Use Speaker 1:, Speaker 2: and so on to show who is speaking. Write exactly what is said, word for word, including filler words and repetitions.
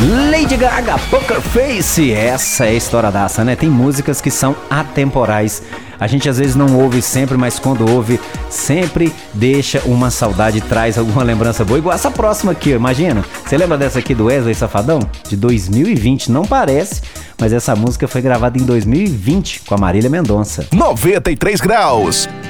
Speaker 1: Lady Gaga, Poker Face. Essa é estouradaça, né? Tem músicas que são atemporais. A gente às vezes não ouve sempre, mas quando ouve, sempre deixa uma saudade, traz alguma lembrança boa. Igual essa próxima aqui, imagina. Você lembra dessa aqui do Wesley Safadão? De dois mil e vinte, não parece, mas essa música foi gravada em dois mil e vinte com a Marília Mendonça.
Speaker 2: noventa e três graus.